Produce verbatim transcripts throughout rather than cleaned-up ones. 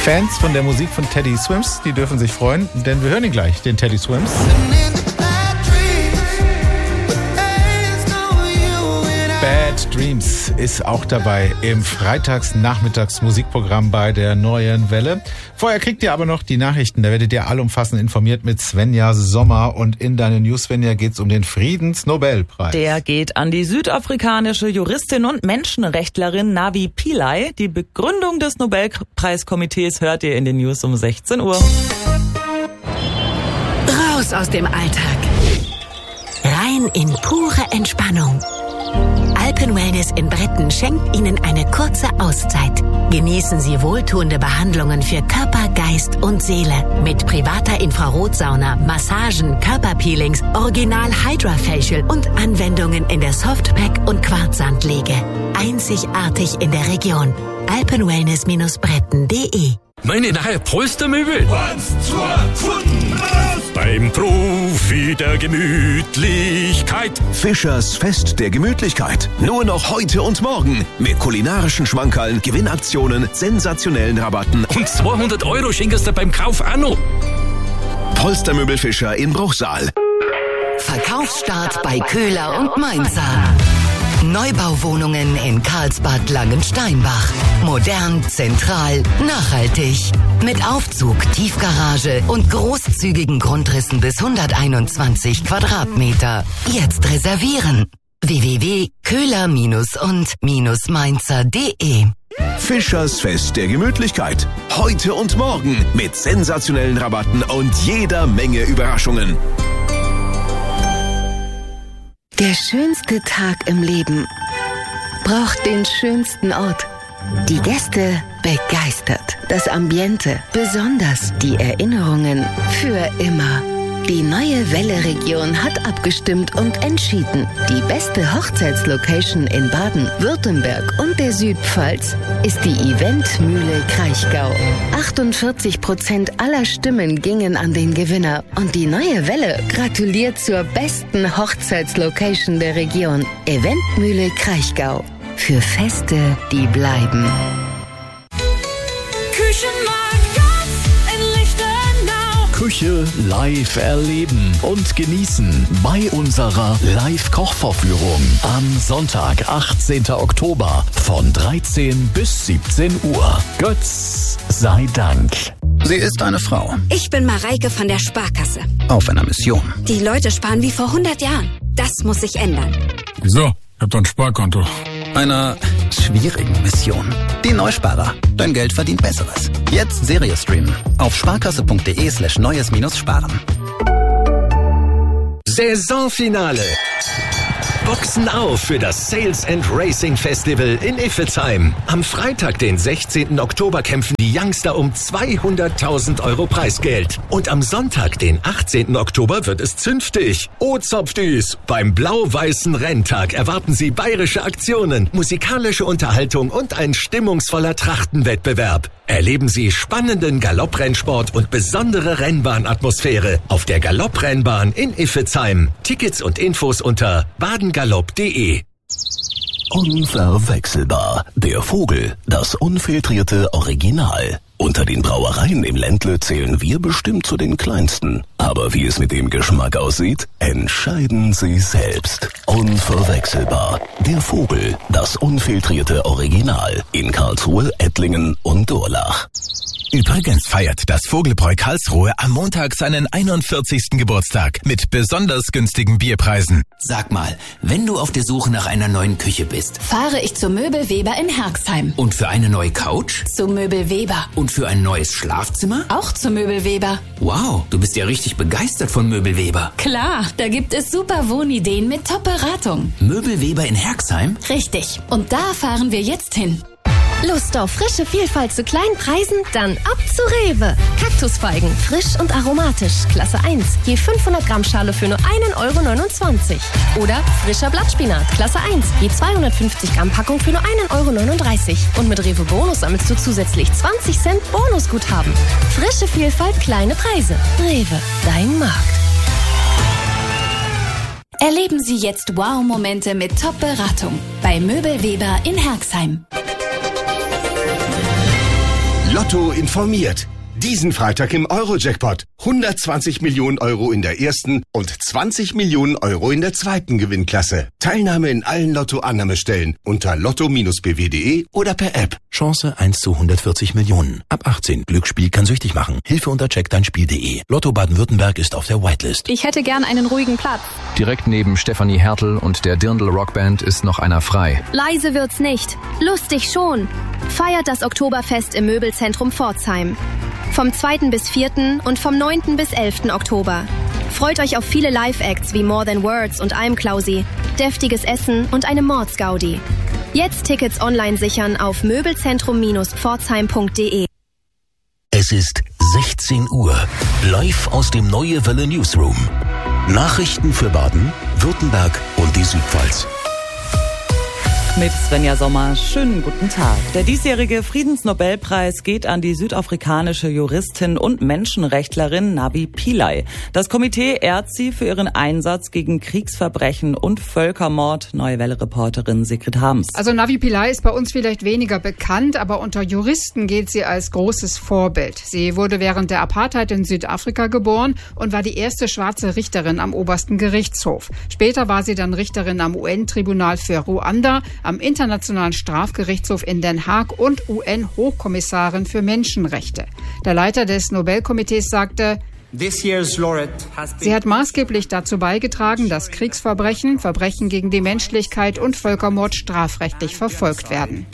Fans von der Musik von Teddy Swims, die dürfen sich freuen, denn wir hören ihn gleich, den Teddy Swims. Bad Dreams ist auch dabei im Freitags-Nachmittags-Musikprogramm bei der Neuen Welle. Vorher kriegt ihr aber noch die Nachrichten, da werdet ihr allumfassend informiert mit Svenja Sommer. Und in deinen News, Svenja, geht's um den Friedensnobelpreis. Der geht an die südafrikanische Juristin und Menschenrechtlerin Navi Pillay. Die Begründung des Nobelpreiskomitees hört ihr in den News um sechzehn Uhr. Raus aus dem Alltag. Rein in pure Entspannung. Alpenwellness in Bretten schenkt Ihnen eine kurze Auszeit. Genießen Sie wohltuende Behandlungen für Körper, Geist und Seele mit privater Infrarotsauna, Massagen, Körperpeelings, Original Hydra-Facial und Anwendungen in der Softpack- und Quarzsandlege. Einzigartig in der Region. alpenwellness Bretten punkt de. Meine neue Polstermöbel. Eins, zwei, Pfoten raus! Beim Profi der Gemütlichkeit. Fischers Fest der Gemütlichkeit. Nur noch heute und morgen. Mit kulinarischen Schmankerln, Gewinnaktionen, sensationellen Rabatten. Und zweihundert Euro schenkst du beim Kauf auch noch. Polstermöbel Fischer in Bruchsal. Verkaufsstart bei Köhler und Mainzer. Neubauwohnungen in Karlsbad Langensteinbach. Modern, zentral, nachhaltig. Mit Aufzug, Tiefgarage und großzügigen Grundrissen bis hunderteinundzwanzig Quadratmeter. Jetzt reservieren. w w w punkt köhler und mainzer punkt de. Fischers Fest der Gemütlichkeit. Heute und morgen mit sensationellen Rabatten und jeder Menge Überraschungen. Der schönste Tag im Leben braucht den schönsten Ort. Die Gäste begeistert, das Ambiente besonders, die Erinnerungen für immer. Die Neue Welle-Region hat abgestimmt und entschieden. Die beste Hochzeitslocation in Baden, Württemberg und der Südpfalz ist die Eventmühle Kraichgau. achtundvierzig Prozent aller Stimmen gingen an den Gewinner und die Neue Welle gratuliert zur besten Hochzeitslocation der Region. Eventmühle Kraichgau. Für Feste, die bleiben. Küche live erleben und genießen bei unserer Live-Kochvorführung am Sonntag, achtzehnten Oktober von dreizehn bis siebzehn Uhr. Götz sei Dank. Sie ist eine Frau. Ich bin Mareike von der Sparkasse. Auf einer Mission. Die Leute sparen wie vor hundert Jahren. Das muss sich ändern. Wieso? Ich hab doch ein Sparkonto. Einer schwierigen Mission. Die Neusparer. Dein Geld verdient Besseres. Jetzt Serie streamen. Auf sparkasse.de slash neues minus sparen. Saisonfinale. Boxen auf für das Sales and Racing Festival in Iffezheim. Am Freitag, den sechzehnten Oktober, kämpfen die Youngster um zweihunderttausend Euro Preisgeld. Und am Sonntag, den achtzehnten Oktober, wird es zünftig. Oh, Zopfdüs! Beim blau-weißen Renntag erwarten Sie bayerische Aktionen, musikalische Unterhaltung und ein stimmungsvoller Trachtenwettbewerb. Erleben Sie spannenden Galopprennsport und besondere Rennbahnatmosphäre auf der Galopprennbahn in Iffezheim. Tickets und Infos unter badengalopp punkt de. Unverwechselbar. Der Vogel, das unfiltrierte Original. Unter den Brauereien im Ländle zählen wir bestimmt zu den kleinsten. Aber wie es mit dem Geschmack aussieht, entscheiden Sie selbst. Unverwechselbar. Der Vogel, das unfiltrierte Original. In Karlsruhe, Ettlingen und Durlach. Übrigens feiert das Vogelbräu Karlsruhe am Montag seinen einundvierzigsten Geburtstag mit besonders günstigen Bierpreisen. Sag mal, wenn du auf der Suche nach einer neuen Küche bist, fahre ich zu Möbel Weber in Herxheim. Und für eine neue Couch? Zu Möbel Weber. Und für ein neues Schlafzimmer? Auch zu Möbel Weber. Wow, du bist ja richtig begeistert von Möbel Weber. Klar, da gibt es super Wohnideen mit Top-Beratung. Möbel Weber in Herxheim? Richtig. Und da fahren wir jetzt hin. Lust auf frische Vielfalt zu kleinen Preisen? Dann ab zu Rewe. Kaktusfeigen, frisch und aromatisch, Klasse eins. Je fünfhundert Gramm Schale für nur einen Euro neunundzwanzig. Oder frischer Blattspinat, Klasse eins. Je zweihundertfünfzig Gramm Packung für nur einen Euro neununddreißig. Und mit Rewe Bonus sammelst du zusätzlich zwanzig Cent Bonusguthaben. Frische Vielfalt, kleine Preise. Rewe, dein Markt. Erleben Sie jetzt Wow-Momente mit Top-Beratung bei Möbel Weber in Herxheim. Lotto informiert. Diesen Freitag im Euro-Jackpot. hundertzwanzig Millionen Euro in der ersten und zwanzig Millionen Euro in der zweiten Gewinnklasse. Teilnahme in allen Lotto-Annahmestellen unter lotto Bindestrich b w punkt de oder per App. Chance eins zu hundertvierzig Millionen. Ab achtzehn. Glücksspiel kann süchtig machen. Hilfe unter check dein Spiel punkt de. Lotto Baden-Württemberg ist auf der Whitelist. Ich hätte gern einen ruhigen Platz. Direkt neben Stefanie Hertel und der Dirndl Rockband ist noch einer frei. Leise wird's nicht. Lustig schon. Feiert das Oktoberfest im Möbelzentrum Pforzheim. Vom zweiten bis vierten und vom neunten bis elften Oktober. Freut euch auf viele Live-Acts wie More Than Words und I'm Klausi, deftiges Essen und eine Mordsgaudi. Jetzt Tickets online sichern auf möbelzentrum Bindestrich pforzheim punkt de. Es ist sechzehn Uhr. Live aus dem Neue Welle Newsroom. Nachrichten für Baden, Württemberg und die Südpfalz. Mit Svenja Sommer. Schönen guten Tag. Der diesjährige Friedensnobelpreis geht an die südafrikanische Juristin und Menschenrechtlerin Navi Pillay. Das Komitee ehrt sie für ihren Einsatz gegen Kriegsverbrechen und Völkermord. Neue Welle-Reporterin Sigrid Harms. Also Navi Pillay ist bei uns vielleicht weniger bekannt, aber unter Juristen gilt sie als großes Vorbild. Sie wurde während der Apartheid in Südafrika geboren und war die erste schwarze Richterin am obersten Gerichtshof. Später war sie dann Richterin am U N-Tribunal für Ruanda, am Internationalen Strafgerichtshof in Den Haag und U N-Hochkommissarin für Menschenrechte. Der Leiter des Nobelkomitees sagte, sie hat maßgeblich dazu beigetragen, dass Kriegsverbrechen, Verbrechen gegen die Menschlichkeit und Völkermord strafrechtlich verfolgt werden.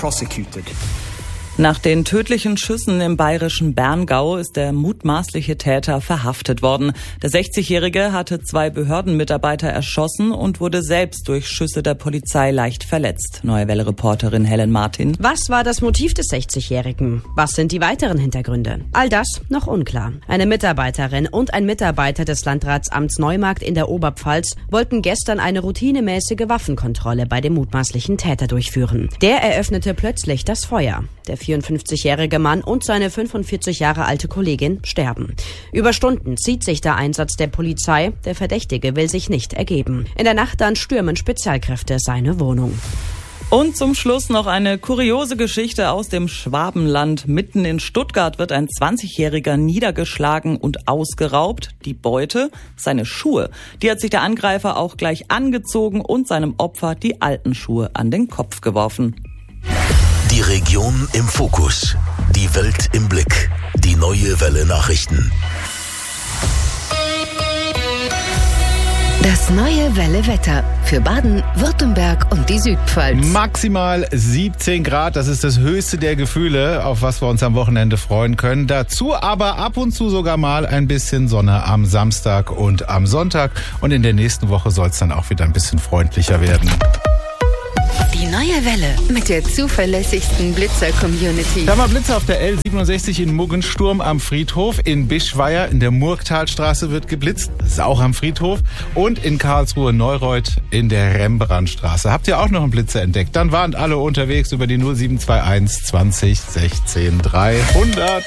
Nach den tödlichen Schüssen im bayerischen Berngau ist der mutmaßliche Täter verhaftet worden. Der sechzigjährige hatte zwei Behördenmitarbeiter erschossen und wurde selbst durch Schüsse der Polizei leicht verletzt. Neue Welle-Reporterin Helen Martin. Was war das Motiv des sechzigjährigen? Was sind die weiteren Hintergründe? All das noch unklar. Eine Mitarbeiterin und ein Mitarbeiter des Landratsamts Neumarkt in der Oberpfalz wollten gestern eine routinemäßige Waffenkontrolle bei dem mutmaßlichen Täter durchführen. Der eröffnete plötzlich das Feuer. Der vierundfünfzigjährige Mann und seine fünfundvierzig Jahre alte Kollegin sterben. Über Stunden zieht sich der Einsatz der Polizei. Der Verdächtige will sich nicht ergeben. In der Nacht dann stürmen Spezialkräfte seine Wohnung. Und zum Schluss noch eine kuriose Geschichte aus dem Schwabenland. Mitten in Stuttgart wird ein zwanzigjähriger niedergeschlagen und ausgeraubt. Die Beute, seine Schuhe. Die hat sich der Angreifer auch gleich angezogen und seinem Opfer die alten Schuhe an den Kopf geworfen. Die Region im Fokus. Die Welt im Blick. Die Neue Welle Nachrichten. Das Neue Welle Wetter für Baden, Württemberg und die Südpfalz. Maximal siebzehn Grad, das ist das höchste der Gefühle, auf was wir uns am Wochenende freuen können. Dazu aber ab und zu sogar mal ein bisschen Sonne am Samstag und am Sonntag. Und in der nächsten Woche soll es dann auch wieder ein bisschen freundlicher werden. Die Neue Welle mit der zuverlässigsten Blitzer-Community. Da haben wir Blitzer auf der L siebenundsechzig in Muggensturm am Friedhof. In Bischweier in der Murgtalstraße wird geblitzt. Das ist auch am Friedhof. Und in Karlsruhe Neureuth in der Rembrandtstraße. Habt ihr auch noch einen Blitzer entdeckt? Dann warnt alle unterwegs über die null sieben zwei eins zwanzig sechzehn dreihundert.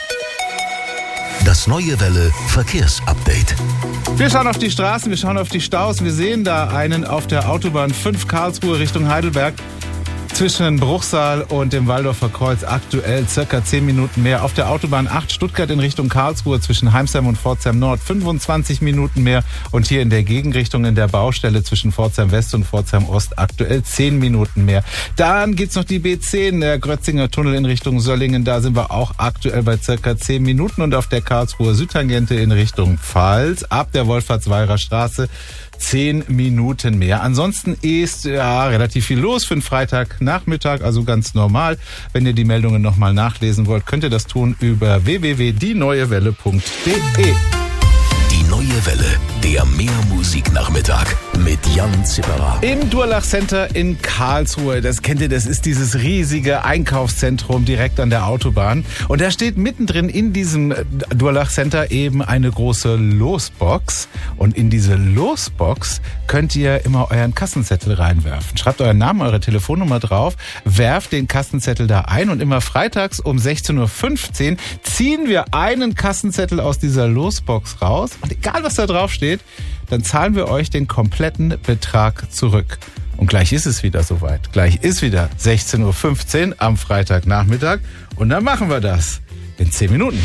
Das Neue Welle Verkehrsupdate. Wir schauen auf die Straßen, wir schauen auf die Staus. Wir sehen da einen auf der Autobahn fünf Karlsruhe Richtung Heidelberg. Zwischen Bruchsal und dem Waldorfer Kreuz aktuell circa zehn Minuten mehr. Auf der Autobahn acht Stuttgart in Richtung Karlsruhe zwischen Heimsheim und Pforzheim Nord fünfundzwanzig Minuten mehr. Und hier in der Gegenrichtung in der Baustelle zwischen Pforzheim West und Pforzheim Ost aktuell zehn Minuten mehr. Dann gibt's noch die B zehn, der Grötzinger Tunnel in Richtung Söllingen. Da sind wir auch aktuell bei circa zehn Minuten. Und auf der Karlsruher Südtangente in Richtung Pfalz ab der Wolfratz-Weiherer Straße zehn Minuten mehr. Ansonsten ist ja relativ viel los für den Freitagnachmittag, also ganz normal. Wenn ihr die Meldungen nochmal nachlesen wollt, könnt ihr das tun über w w w punkt die neue welle punkt de. Die Neue Welle, der Mehrmusiknachmittag mit Jan Zipperer. Im Durlach Center in Karlsruhe, das kennt ihr, das ist dieses riesige Einkaufszentrum direkt an der Autobahn. Und da steht mittendrin in diesem Durlach Center eben eine große Losbox. Und in diese Losbox könnt ihr immer euren Kassenzettel reinwerfen. Schreibt euren Namen, eure Telefonnummer drauf, werft den Kassenzettel da ein und immer freitags um sechzehn Uhr fünfzehn ziehen wir einen Kassenzettel aus dieser Losbox raus. Und egal, was da drauf steht, dann zahlen wir euch den kompletten Betrag zurück. Und gleich ist es wieder soweit. Gleich ist wieder sechzehn Uhr fünfzehn am Freitagnachmittag. Und dann machen wir das in zehn Minuten.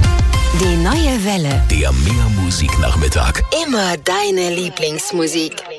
Die neue Welle. Der Mehrmusiknachmittag. Immer deine Lieblingsmusik.